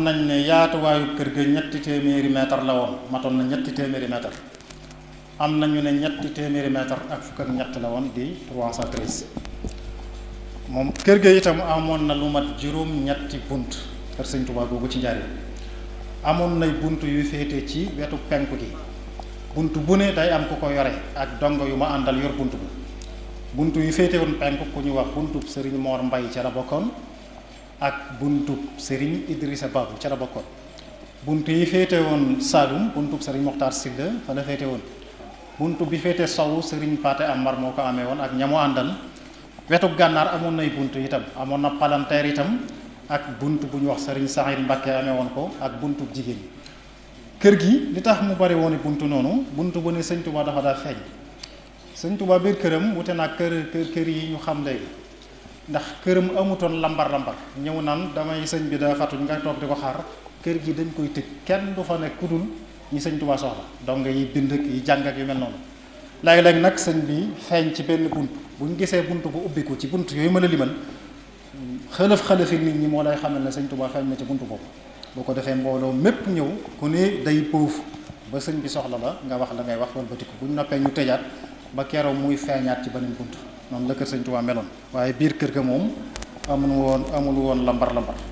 nañ ne yaatuwaayu kër ga ñetti téeméeri mètre la woon, matoon na ñetti téeméeri mètre. am nañu ne ñetti téeméeri mètre ak fukk ak ñett la woon di 313. moom kër ga itam amoon na lu mat juróom-ñetti bunt, kër Sëñ Tuubaa googu ci Njaaréem amoon nay bunt yu féete ci wetu penku gi. bunt bu ne day am ku ko yore ak dongo yu ma àndal yor bunt bi. bunt yu féete woon penku ku ñu wax buntub Serigne Mor Mbay ca la bokkoon ak buntub Serigne Idrissa Babou ca la bokkoon. bunt yi féete woon Saalum buntub Serigne Mokhtar Silla fa la féete woon. bunt bi féete sowu Serigne Paate Amar moo ko amee woon ak ñamu àndal. wetu gànnaar amoon nay bunt itam, amoon na palanteer itam ak bunt bu ñu wax Serigne Saxir Mbakke amee woon ko ak buntub jigéen ñi. kër gi li tax mu bari woon bunt noonu, bunt bu ne Sëñ Tuubaa dafa daa feeñ. Sëñ Tuubaa biir këram wute naa kër yi ñu xam léegi, ndax këram amutoon lambar ñëw naan damay sëñ bi daa fatuñ nga toog di ko xaar. kër gi dañ koy tëj, kenn du fa nekk ku dul ñi Sëñ Tuubaa soxla donc yi bind ak yi jàng ak yu mel noonu. léeg-léeg nag sëñ bi feeñ ci benn bunt, bu ñu gisee bunt bu ubbiku ci bunt yooyu ma la limal xëlëf nit ñi moo lay xamal ne Sëñ Tuubaa feeñ na ci bunt boobu. boo ko defee mbooloo mépp ñëw ku ne day poofu ba sëñ bi soxla la nga wax la ngay wax walbatiku bu ñu noppee ñu tëjaat ba keroog muy feeñaat ci beneen bunt. noonu la kër Sëñ Tuubaa meloon, waaye biir kër ga moom amul woon lambar.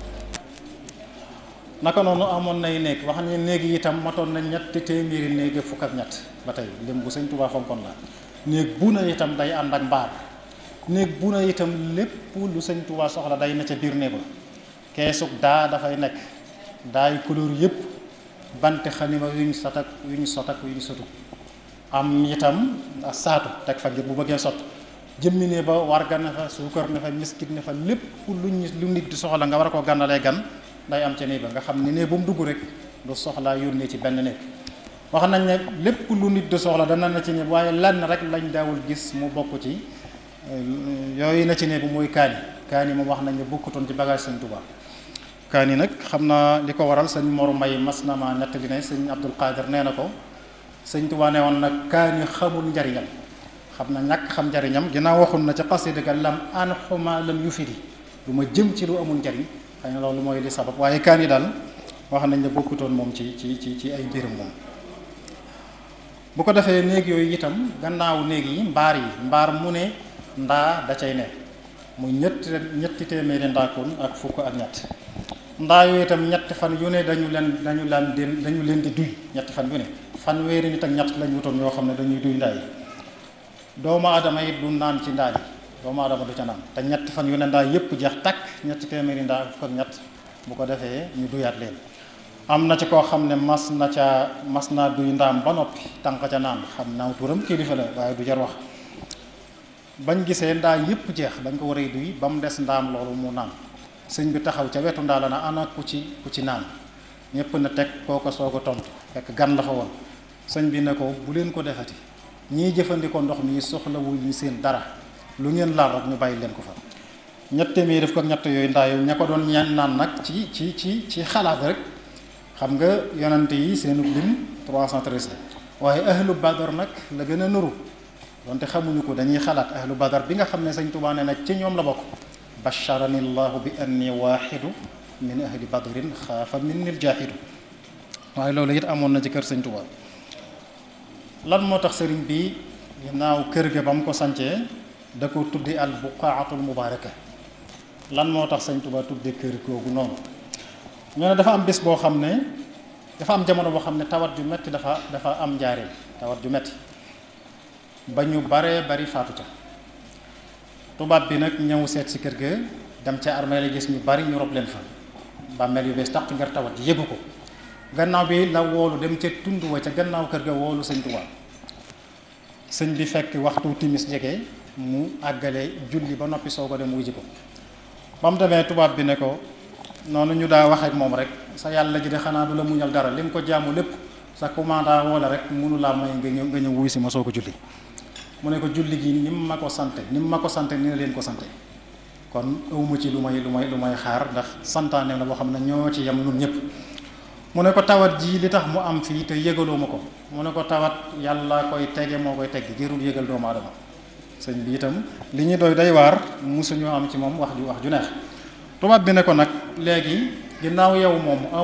naka noonu amoon nay néeg, wax ne néeg yi itam matoon na ñetti téeméeri néeg fukk ak ñett ba tey lim bu Sëñ Tuubaa fonkoon la. néeg bu na itam day ànd ak mbaar. néeg bu na itam lépp lu Sëñ Tuubaa soxla day na ca biir néeg ba. keesug daa dafay nekk, daay couleur yëpp, bante xalima yu ñu sot ak yu ñu sotu. am itam saatu teg fa ngir bu bëggee sot. jëmmi ne ba warga ne fa, suukar ne fa, miskit ne fa, lépp lu nit di soxla nga war a koo gànnalee gan day am ca néeg ba, nga xam ne néeg bu mu dugg rek du soxlaa yónnee ci benn néeg. wax nañ ne lépp lu nit di soxla dana na ci néeg, waaye lenn rek lañ daawul gis mu bokk ci yooyu na ci néeg bu mooy kaani moom wax nañ ne bokkutoon ci bagage Sëñ Tuubaa. kaani nag xam naa li ko waral sëñ Mor Mbay mas na ma nettali ne sëñ Abdul Qadir nee na ko Sëñ Tuubaa ne woon nag kaani xamul njariñam. xam na ñàkk xam njariñam ginnaaw waxoon na ca xasida ga lam an xuma lam yu firi lu ma jëm ci lu amul njariñ. xëy na loolu mooy li sabab, waaye kaani daal wax nañ ne bokkutoon moom ci ay mbiram moom. bu ko defee néeg yooyu itam gannaaw néeg yi mbaar mu ne ndaa da cay ne muy ñetti téeméeri ndaakoon ak fukk ak ñett. ndaa yooyu itam ñetti fan yu ne dañu leen di duy. ñetti fan yu ne fanweeri nit ak ñett lañ wutoon yoo xam ne dañuy duy ndaa yi. doomu aadama it du naan ci ndaa yi, doomu aadama du ca naan te ñetti fan yu ne ndaa yëpp jeex takk ñetti téeméeri ndaa ak fukk ak ñett. bu ko defee ñu duyaat leen. am na ci koo xam ne mas naa duy ndaam ba noppi tànk ca naan, xam naa turam kilifa la waaye du jar wax. bañ gisee ndaa yëpp jeex dañ ko war a duy ba mu des ndaam loolu mu naan. sëñ bi taxaw ca wetu ndaa la na ana ku ci naan ñëpp na teg kooko soog a tontu fekk gan la fa woon. sëñ bi ne ko bu leen ko defati, ñiy jëfandikoo ndox mi soxlawul ñu seen dara, lu ngeen laal rek ñu bàyyi leen ko fa. ñett téeméer def ko ak ñett yooyu ndaa yooyu ña ko doon ñaan naan nag ci xalaat rek xam nga yonante yi seenu lim 313 la, waaye ahlu badar nag la gën a nuru donte xamuñu ko, dañuy xalaat ahlu badar bi nga xam ne Sëñ Tuubaa ne nag ci ñoom la bokk. basharani llahu bi anni waaxidu min ahli badrin xaafa minni ljaahidu. waaye loolu it amoon na ci kër Sëñ Tuubaa. lan moo tax sëriñ bi ginnaaw kër ga ba mu ko sancee da ko tuddi al buqaatul mubaaraka. lan moo tax Sëñ Tuubaa tudde kër googu noonu? ñoo ne dafa am bés boo xam ne dafa am jamono boo xam ne tawat ju metti dafa am Njaaréem, tawat ju metti ba ñu bari faatu ca. tubaab bi nag ñëw seet si kër ga, dem ca armée la gis ñu bari ñu rob leen fa, bàmmeel yu bees tàq ngir tawat ji yëgu ko. gannaaw bi la woolu dem ca tund wa ca gannaaw kër ga woolu Sëñ Tuubaa. sëñ bi fekk waxtu timis jege mu àggale julli ba noppi soog a dem wuy ji ko. ba mu demee tubaab bi ne ko noonu ñu daa wax ak moom rek, sa yàlla ji de xanaa du la muñal dara, li nga ko jaamu lépp sa commandant woo la rek mënu laa may nga ñëw wuy si ma soog a julli. mu ne ko julli gi ni mu ma ko sante ni na leen ko sante, kon awma ci lu may xaar, ndax santaane la boo xam ne ñoo ci yem ñun ñëpp. mu ne ko tawat ji li tax mu am fii te yëgaloo ma ko, mu ne ko tawat yàlla koy tege moo koy teggi, jërul yëgal doomu aadama. sëñ bi itam li ñuy doy day waar musuñu am ci moom wax ju neex. tubaab bi ne ko nag léegi ginnaaw yow moom